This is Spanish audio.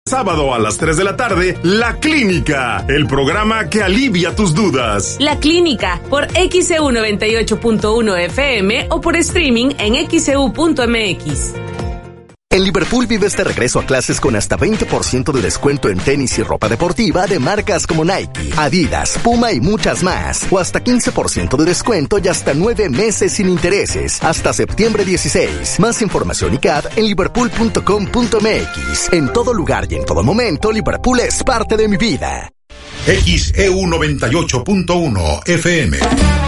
Sábado a las 3 de la tarde, La Clínica, el programa que alivia tus dudas. La Clínica, por XEU 98.1 FM o por streaming en xeu.mx. En Liverpool vives de regreso a clases con hasta 20% de descuento en tenis y ropa deportiva de marcas como Nike, Adidas, Puma y muchas más. O hasta 15% de descuento y hasta 9 meses sin intereses. Hasta septiembre 16. Más información y CAD en liverpool.com.mx. En todo lugar y en todo momento, Liverpool es parte de mi vida. XEU 98.1 FM.